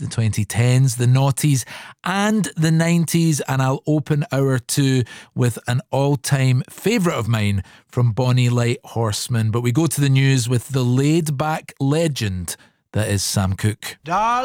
the 2010s, the noughties and the 90s, and I'll open hour 2 with an all-time favourite of mine from Bonnie Light Horseman. But we go to the news with the laid-back legend that is Sam Cooke. Darling.